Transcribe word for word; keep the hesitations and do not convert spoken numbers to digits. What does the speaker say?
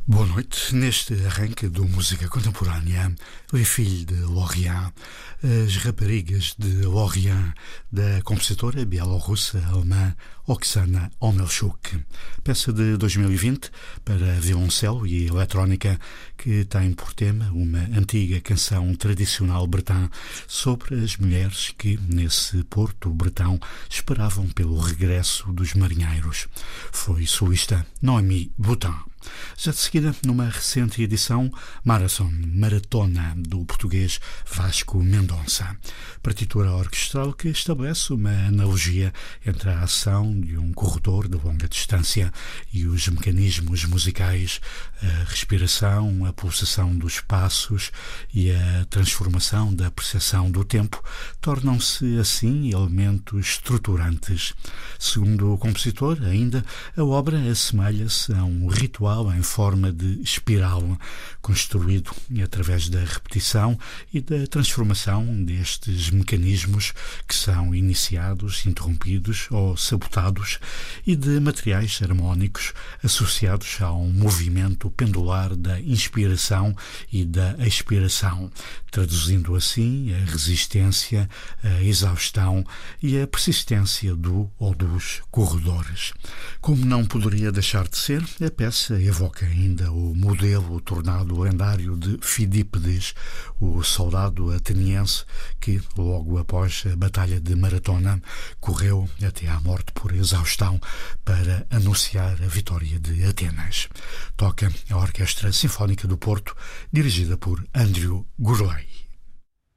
Boa noite. Neste arranque do Música Contemporânea, Les Filles de Lorient, as raparigas de Lorient, da compositora bielorrussa alemã Oksana Omelchuk. Peça de dois mil e vinte para violoncelo e eletrónica que tem por tema uma antiga canção tradicional bretã sobre as mulheres que, nesse porto bretão, esperavam pelo regresso dos marinheiros. Foi solista Noémie Boutin. Já de seguida, numa recente edição, Marathon, Maratona, do português Vasco Mendonça. Partitura orquestral que estabelece uma analogia entre a ação de um corredor de longa distância e os mecanismos musicais, a respiração, a pulsação dos passos e a transformação da percepção do tempo, tornam-se assim elementos estruturantes. Segundo o compositor, ainda, a obra assemelha-se a um ritual em forma de espiral, construído através da repetição e da transformação destes mecanismos que são iniciados, interrompidos ou sabotados e de materiais harmónicos associados a um movimento pendular da inspiração e da expiração, traduzindo assim a resistência, a exaustão e a persistência do ou dos corredores. Como não poderia deixar de ser, a peça evoca ainda o modelo tornado lendário de Fidípides, o soldado ateniense que, logo após a Batalha de Maratona, correu até à morte por exaustão para anunciar a vitória de Atenas. Toca a Orquestra Sinfónica do Porto, dirigida por Andrew Gourlay.